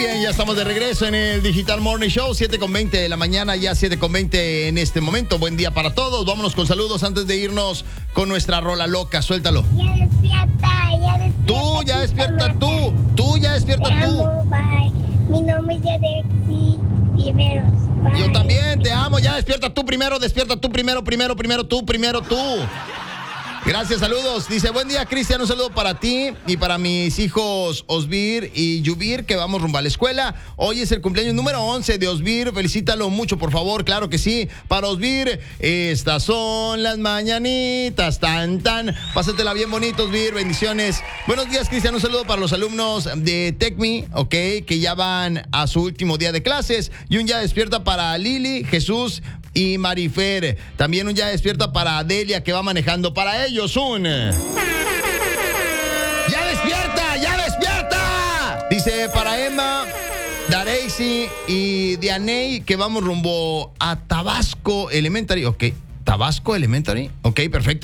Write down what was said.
bien, ya estamos de regreso en el Digital Morning Show, 7:20 de la mañana, ya 7:20 en este momento. Buen día para todos. Vámonos con saludos antes de irnos con nuestra rola loca. Suéltalo. Ya despierta, ya despierta. Tú, ya despierta tú. Tú, ya despierta Te tú. amo, bye. Mi nombre es Yadexi Riveros. Bye. Yo también te amo. Ya despierta tú primero, primero tú. Gracias, saludos. Dice, buen día, Cristian, un saludo para ti y para mis hijos Osbir y Yubir, que vamos rumbo a la escuela. Hoy es el cumpleaños número 11 de Osbir. Felicítalo mucho, por favor. Claro que sí. Para Osbir, estas son las mañanitas, tan. Pásatela bien bonito, Osbir. Bendiciones. Buenos días, Cristian. Un saludo para los alumnos de TecMe, ok, que ya van a su último día de clases. Y un ya despierta para Lili, Jesús y Marifer. También un ya despierta para Adelia, que va manejando. Para ellos un ¡ya despierta! Dice para Emma, Dareisi y Dianey, que vamos rumbo a Tabasco Elementary. Ok, Tabasco Elementary. Ok, perfecto.